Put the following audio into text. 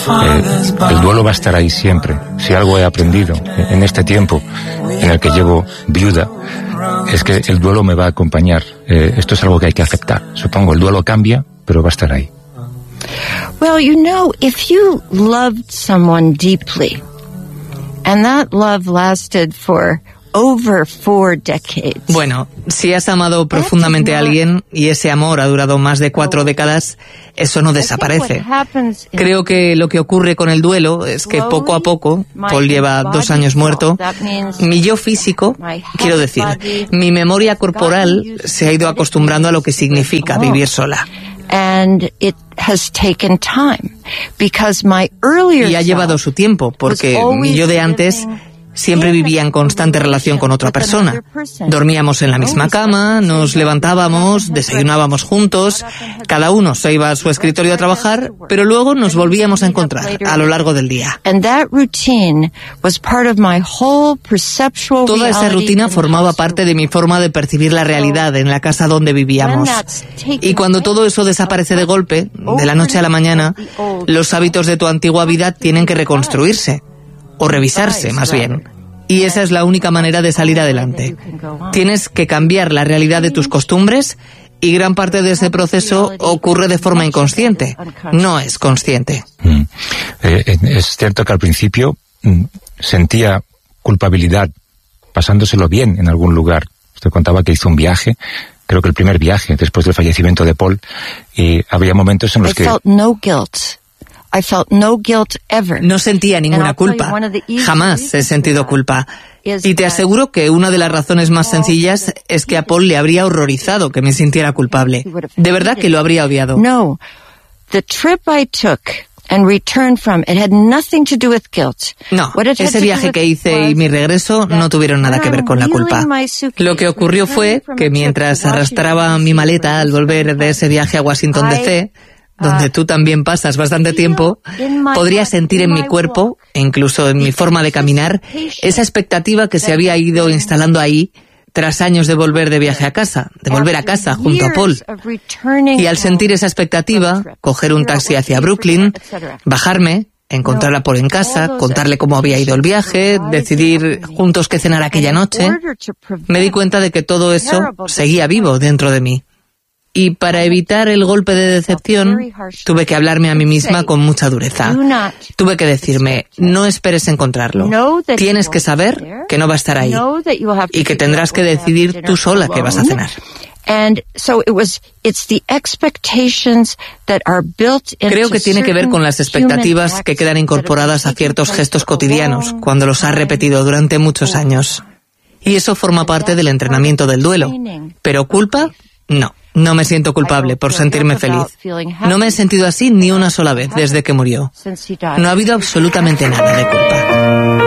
El duelo va a estar ahí siempre. Si algo he aprendido en este tiempo en el que llevo viuda, es que el duelo me va a acompañar. Esto es algo que hay que aceptar. Supongo, el duelo cambia, pero va a estar ahí. Well, you know, if you loved someone deeply, and that love lasted for over 4 decades. Bueno, si has amado profundamente a alguien y ese amor ha durado más de 4 décadas, eso no desaparece. Creo que lo que ocurre con el duelo es que poco a poco, Paul lleva 2 años muerto, mi yo físico, quiero decir, mi memoria corporal se ha ido acostumbrando a lo que significa vivir sola. Y ha llevado su tiempo, porque mi yo de antes siempre vivía en constante relación con otra persona. Dormíamos en la misma cama, nos levantábamos, desayunábamos juntos, cada uno se iba a su escritorio a trabajar, pero luego nos volvíamos a encontrar a lo largo del día. Toda esa rutina formaba parte de mi forma de percibir la realidad en la casa donde vivíamos. Y cuando todo eso desaparece de golpe, de la noche a la mañana, los hábitos de tu antigua vida tienen que reconstruirse. O revisarse, más bien. Y esa es la única manera de salir adelante. Tienes que cambiar la realidad de tus costumbres y gran parte de ese proceso ocurre de forma inconsciente. No es consciente. Es cierto que al principio sentía culpabilidad pasándoselo bien en algún lugar. Usted contaba que hizo un viaje, creo que el primer viaje después del fallecimiento de Paul, y había momentos en los que... No sentía ninguna culpa. Jamás he sentido culpa. Y te aseguro que una de las razones más sencillas es que a Paul le habría horrorizado que me sintiera culpable. De verdad que lo habría odiado. No. Ese viaje que hice y mi regreso no tuvieron nada que ver con la culpa. Lo que ocurrió fue que mientras arrastraba mi maleta al volver de ese viaje a Washington D.C., donde tú también pasas bastante tiempo, podría sentir en mi cuerpo, e incluso en mi forma de caminar, esa expectativa que se había ido instalando ahí tras años de volver de viaje a casa, de volver a casa junto a Paul. Y al sentir esa expectativa, coger un taxi hacia Brooklyn, bajarme, encontrar a Paul en casa, contarle cómo había ido el viaje, decidir juntos qué cenar aquella noche, me di cuenta de que todo eso seguía vivo dentro de mí. Y para evitar el golpe de decepción, tuve que hablarme a mí misma con mucha dureza. Tuve que decirme, no esperes encontrarlo. Tienes que saber que no va a estar ahí y que tendrás que decidir tú sola qué vas a cenar. Creo que tiene que ver con las expectativas que quedan incorporadas a ciertos gestos cotidianos cuando los has repetido durante muchos años. Y eso forma parte del entrenamiento del duelo. ¿Pero culpa? No. No me siento culpable por sentirme feliz. No me he sentido así ni una sola vez desde que murió. No ha habido absolutamente nada de culpa.